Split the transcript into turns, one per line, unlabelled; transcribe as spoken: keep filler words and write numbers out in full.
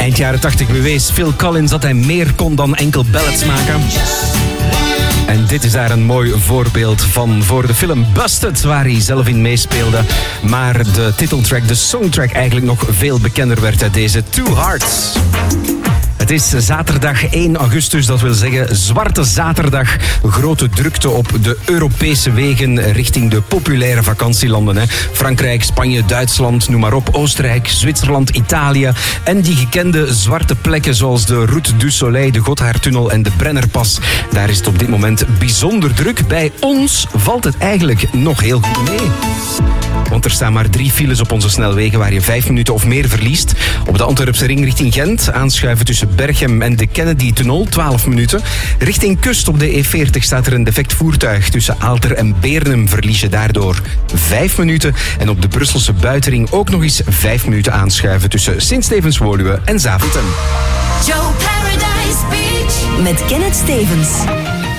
Eind jaren tachtig bewees Phil Collins dat hij meer kon dan enkel ballads maken. En dit is daar een mooi voorbeeld van voor de film Busted, waar hij zelf in meespeelde. Maar de titeltrack, de songtrack eigenlijk nog veel bekender werd uit deze Two Hearts. Het is zaterdag één augustus, dat wil zeggen Zwarte Zaterdag. Grote drukte op de Europese wegen richting de populaire vakantielanden. Hè. Frankrijk, Spanje, Duitsland, noem maar op. Oostenrijk, Zwitserland, Italië. En die gekende zwarte plekken zoals de Route du Soleil, de Gotthardtunnel en de Brennerpas. Daar is het op dit moment bijzonder druk. Bij ons valt het eigenlijk nog heel goed mee. Want er staan maar drie files op onze snelwegen waar je vijf minuten of meer verliest. Op de Antwerpse ring richting Gent aanschuiven tussen Berchem en de Kennedy-tunnel, twaalf minuten. Richting Kust op de E veertig staat er een defect voertuig. Tussen Aalter en Beernem verlies je daardoor vijf minuten. En op de Brusselse buitenring ook nog eens vijf minuten aanschuiven tussen Sint-Stevens-Woluwe en Zaventem.
Joe Paradise Beach met Kenneth Stevens.